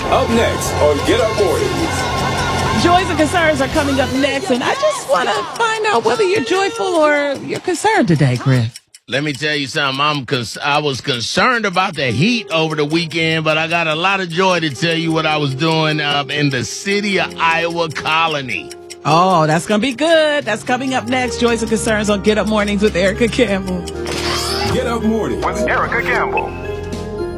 Up next on Get Up Mornings. Joys and concerns are coming up next, and I just want to find out whether you're joyful or you're concerned today, Griff. Let me tell you something. I was concerned about the heat over the weekend, but I got a lot of joy to tell you what I was doing in the city of Iowa Colony. Oh, that's going to be good. That's coming up next. Joys and concerns on Get Up Mornings with Erica Campbell. Get Up Mornings with Erica Campbell.